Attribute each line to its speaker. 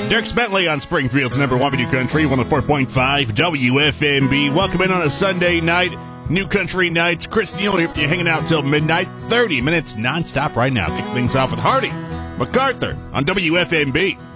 Speaker 1: Dirk Bentley on Springfield's number one video country, 104.5 WFMB. Welcome in on a Sunday night, New Country Nights. Chris Neal here with you, hanging out till midnight, 30 minutes nonstop right now. Kick things off with Hardy MacArthur on WFMB.